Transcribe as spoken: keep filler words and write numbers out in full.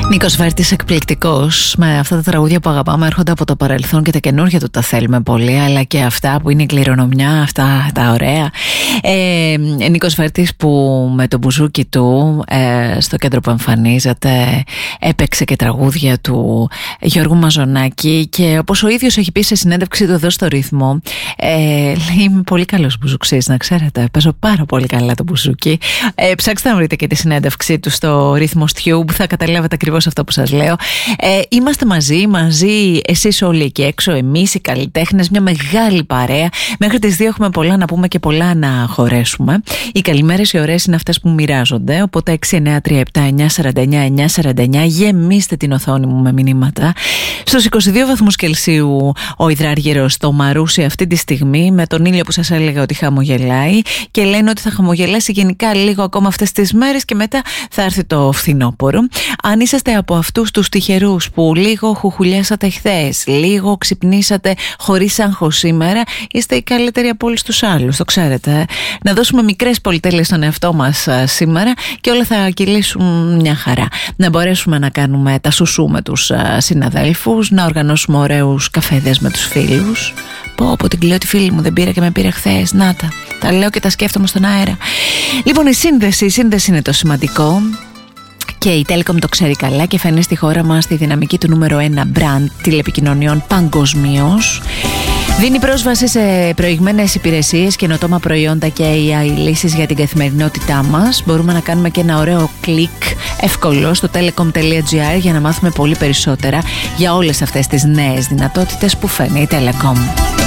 Νίκος Βέρτης εκπληκτικός, με αυτά τα τραγούδια που αγαπάμε, έρχονται από το παρελθόν και τα καινούργια του τα θέλουμε πολύ, αλλά και αυτά που είναι η κληρονομιά, αυτά τα ωραία. ε, Νίκος Βέρτης που με το μπουζούκι του ε, στο κέντρο που εμφανίζεται έπαιξε και τραγούδια του Γιώργου Μαζονάκη, και όπως ο ίδιος έχει πει σε συνέντευξη του εδώ στο Ρυθμό, ε, λέει είμαι πολύ καλός μπουζουξής, να ξέρετε, παίζω πάρα πολύ καλά το μπουζούκι. ε, Ψάξτε να βρείτε και τη συνέντευξή του στο Ρυθμός Tube, θα καταλάβετε ακριβώς αυτό που σας λέω. ε, Είμαστε μαζί, μαζί εσείς όλοι εκεί έξω, εμείς οι καλλιτέχνες, μια μεγάλη παρέα. Μέχρι τις δύο έχουμε πολλά να πούμε και πολλά να χωρέσουμε. Οι καλημέρες οι ωραίες είναι αυτές που μοιράζονται, οπότε έξι εννιά τρία επτά εννιά τέσσερα εννιά εννιά τέσσερα εννιά, γεμίστε την οθόνη μου με μηνύματα. Στους είκοσι δύο βαθμούς Κελσίου ο υδράργυρος στο Μαρούσι αυτή τη στιγμή, με τον ήλιο που σας έλεγα ότι χαμογελάει, και λένε ότι θα χαμογελάσει γενικά λίγο ακόμα αυτές τις μέρες και μετά θα έρθει το φθινόπωρο. Αν είσαστε από αυτούς τους τυχερούς που λίγο χουχουλιάσατε χθες, λίγο ξυπνήσατε χωρίς άγχος σήμερα, είστε οι καλύτεροι από όλους τους άλλους, το ξέρετε. Να δώσουμε μικρές πολυτέλειες στον εαυτό μας α, σήμερα και όλα θα κυλήσουν μια χαρά. Να μπορέσουμε να κάνουμε τα σουσού με τους α, συναδέλφους, να οργανώσουμε ωραίους καφέδες με τους φίλους. Πω από την κλαίω τη φίλη μου δεν πήρα και με πήρε χθες. Να τα, τα λέω και τα σκέφτομαι στον αέρα. Λοιπόν, η σύνδεση, η σύνδεση είναι το σημαντικό. Και η Telecom το ξέρει καλά και φαίνει στη χώρα μας τη δυναμική του νούμερο ένα brand τηλεπικοινωνιών παγκοσμίως. Δίνει πρόσβαση σε προηγμένες υπηρεσίες, καινοτόμα προϊόντα και έι άι λύσεις για την καθημερινότητά μας. Μπορούμε να κάνουμε και ένα ωραίο κλικ εύκολο στο telecom τελεία gr για να μάθουμε πολύ περισσότερα για όλες αυτές τις νέες δυνατότητες που φέρνει η Telecom.